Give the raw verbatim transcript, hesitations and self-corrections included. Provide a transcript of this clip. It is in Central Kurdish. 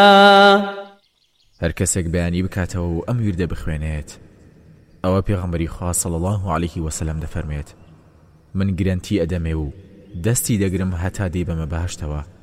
هەر کەسێک بەیانی بکاتەوە و ئەم وردە بخوێنێت ئەوە پێغەمبەری خوا صلی الله عليه وسلم دەفەرمێت من گرنتی ئەدەمێ و دەستی دەگرم هەتا دێ بەمە بەهەشتەوە